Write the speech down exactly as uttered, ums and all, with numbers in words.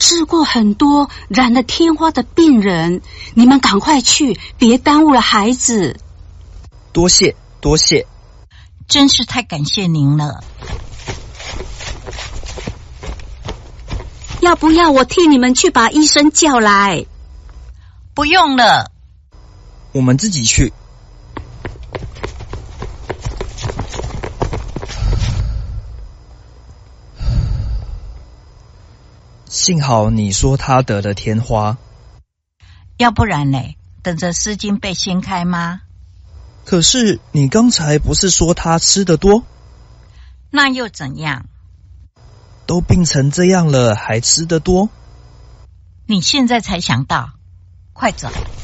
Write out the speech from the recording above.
治过很多染了天花的病人，你们赶快去，别耽误了孩子。 多谢多谢， 真是太感谢您了。 要不要我替你们去把医生叫来？ 不用了， 我们自己去。幸好你说他得了天花， 要不然呢？等着丝巾被掀开吗？ 可是你刚才不是说他吃得多？ 那又怎样？ 都病成这样了，还吃得多？ 你现在才想到，快走。